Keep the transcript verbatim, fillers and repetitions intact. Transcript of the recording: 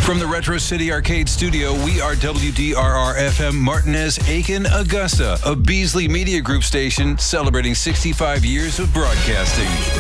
From the Retro City Arcade Studio, we are W D R R F M Martinez, Aiken, Augusta, a Beasley Media Group station celebrating sixty-five years of broadcasting.